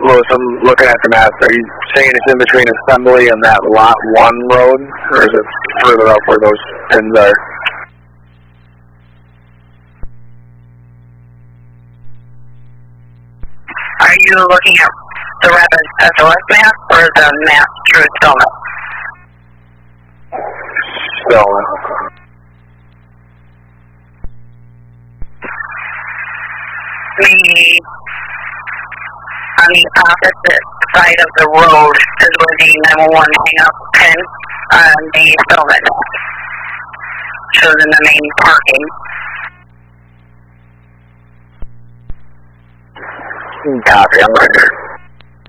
Lewis, I'm looking at the map. Are you saying it's in between Assembly and that Lot 1 road? Or is it further up where those pins are? Are you looking at the Rapid SOS map or the map through Stillman? Stillman. On the opposite side of the road is where the 911 hang-up pin on the Stillman shows in the main parking. Copy, I'm right here.